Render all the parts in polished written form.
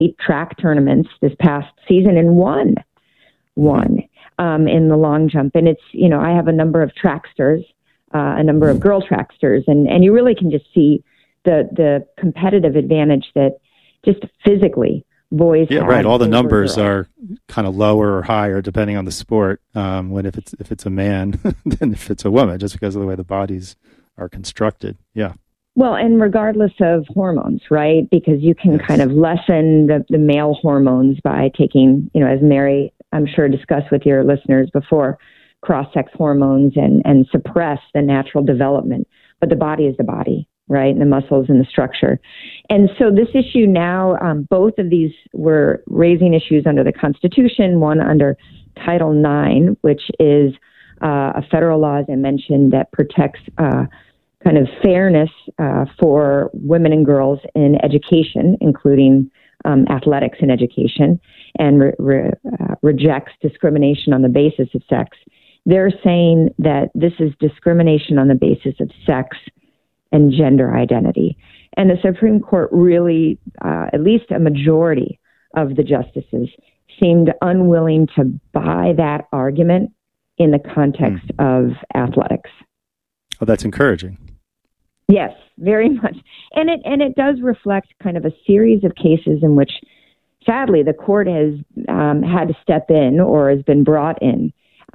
8 track tournaments this past season and won in the long jump. And it's, I have a number of tracksters, a number of girl tracksters, and you really can just see the competitive advantage that just physically boys have. Right. All the numbers are kind of lower or higher depending on the sport. When if it's a man than if it's a woman, just because of the way the bodies are constructed. Yeah. Well, and regardless of hormones, right? Because you can kind of lessen the male hormones by taking, as Mary, I'm sure, discussed with your listeners before, cross-sex hormones and suppress the natural development. But the body is the body, right? And the muscles and the structure. And so this issue now, both of these were raising issues under the Constitution, one under Title IX, which is a federal law, as I mentioned, that protects kind of fairness for women and girls in education, including athletics in education, and rejects discrimination on the basis of sex. They're saying that this is discrimination on the basis of sex and gender identity. And the Supreme Court really, at least a majority of the justices, seemed unwilling to buy that argument in the context of athletics. Oh, that's encouraging. Yes, very much. And it does reflect kind of a series of cases in which, sadly, the court has had to step in or has been brought in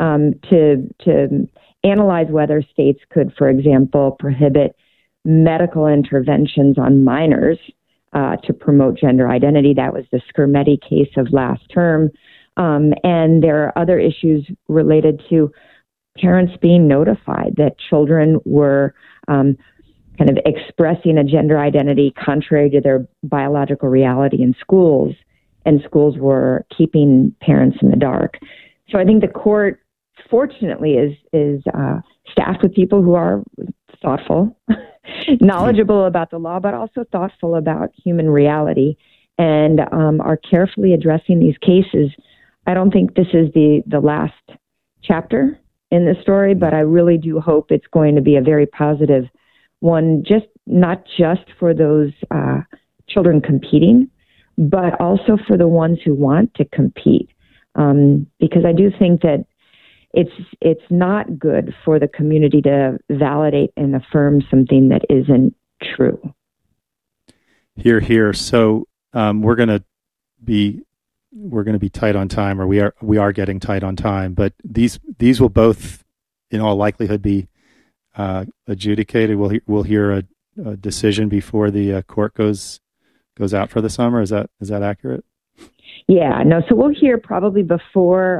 to analyze whether states could, for example, prohibit medical interventions on minors to promote gender identity. That was the Skermeti case of last term. And there are other issues related to parents being notified that children were kind of expressing a gender identity contrary to their biological reality in schools, and schools were keeping parents in the dark. So I think the court, fortunately, is staffed with people who are thoughtful, knowledgeable about the law, but also thoughtful about human reality, and are carefully addressing these cases. I don't think this is the last chapter in the story, but I really do hope it's going to be a very positive one, not just for those children competing, but also for the ones who want to compete. Because I do think that it's not good for the community to validate and affirm something that isn't true. Hear, hear. So we're going to be tight on time, or we are getting tight on time. But these will both, in all likelihood, be adjudicated. We'll hear a decision before the court goes out for the summer. Is that accurate? Yeah, no. So we'll hear probably before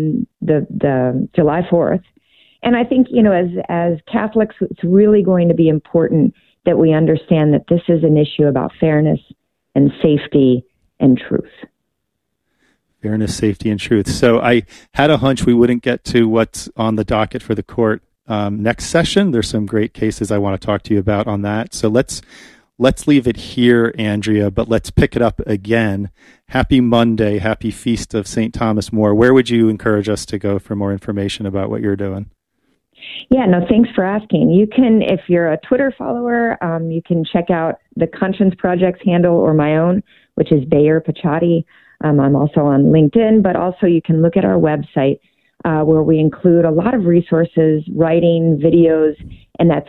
the July 4th, and I think as Catholics, it's really going to be important that we understand that this is an issue about fairness and safety and truth. Fairness, safety, and truth. So I had a hunch we wouldn't get to what's on the docket for the court next session. There's some great cases I want to talk to you about on that. So let's leave it here, Andrea, but let's pick it up again. Happy Monday. Happy Feast of St. Thomas More. Where would you encourage us to go for more information about what you're doing? Yeah, no, thanks for asking. You can, if you're a Twitter follower, you can check out the Conscience Project's handle or my own, which is Bayer Pachati. I'm also on LinkedIn, but also you can look at our website where we include a lot of resources, writing, videos, and that's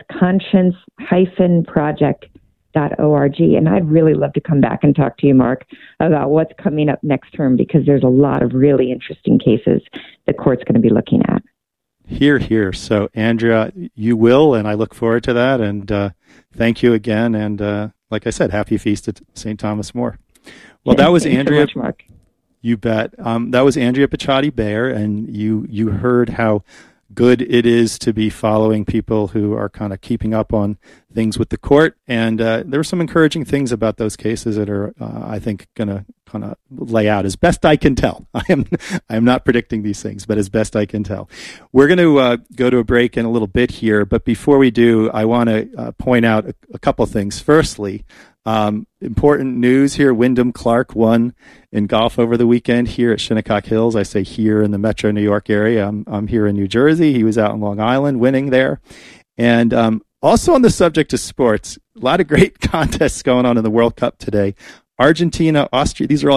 conscience-project.org. And I'd really love to come back and talk to you, Mark, about what's coming up next term, because there's a lot of really interesting cases the court's going to be looking at. Hear, hear. So, Andrea, you will, and I look forward to that. And thank you again. And like I said, happy Feast of St. Thomas More. Well, that was Andrea. So much, Mark. You bet. That was Andrea Pachati Bayer, and you heard how good it is to be following people who are kind of keeping up on things with the court. And there were some encouraging things about those cases that are, I think, going to kind of lay out as best I can tell. I am not predicting these things, but as best I can tell. We're going to go to a break in a little bit here, but before we do, I want to point out a couple of things. Firstly, important news here. Wyndham Clark won in golf over the weekend here at Shinnecock Hills. I say here in the metro New York area. I'm here in New Jersey. He was out in Long Island winning there. And also on the subject of sports, a lot of great contests going on in the World Cup today. Argentina, Austria. These are all